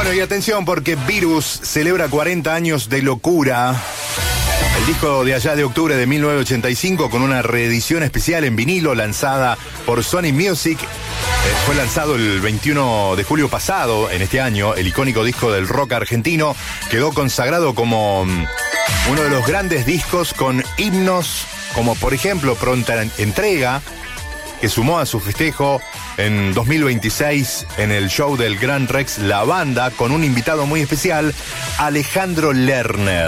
Bueno, y atención porque Virus celebra 40 años de locura. El disco de allá de octubre de 1985 con una reedición especial en vinilo lanzada por Sony Music. Fue lanzado el 21 de julio pasado, en este año. El icónico disco del rock argentino quedó consagrado como uno de los grandes discos con himnos como por ejemplo Pronta Entrega, que sumó a su festejo en 2026 en el show del Gran Rex La Banda con un invitado muy especial, Alejandro Lerner.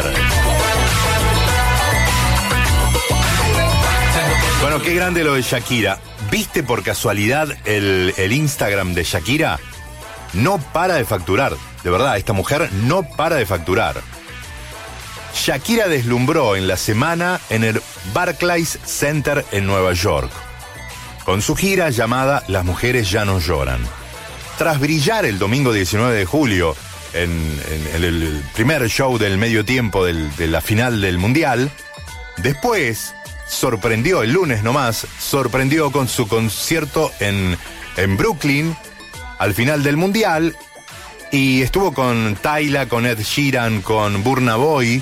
Bueno, qué grande lo de Shakira. ¿Viste por casualidad el Instagram de Shakira? No para de facturar. De verdad, esta mujer no para de facturar. Shakira deslumbró en la semana en el Barclays Center en Nueva York, con su gira llamada Las Mujeres Ya No Lloran. Tras brillar el domingo 19 de julio en el primer show del medio tiempo de la final del Mundial, después sorprendió, el lunes nomás, sorprendió con su concierto en Brooklyn al final del Mundial y estuvo con Tyla, con Ed Sheeran, con Burna Boy.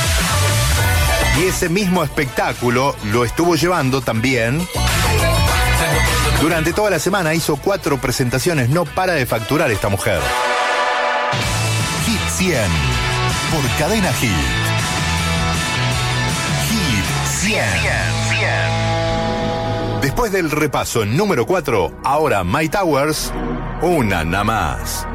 Y ese mismo espectáculo lo estuvo llevando también durante toda la semana. Hizo 4 presentaciones, no para de facturar esta mujer. Hit 100 por Cadena Hit. Hit 100. Después del repaso número 4, ahora My Towers, una nada más.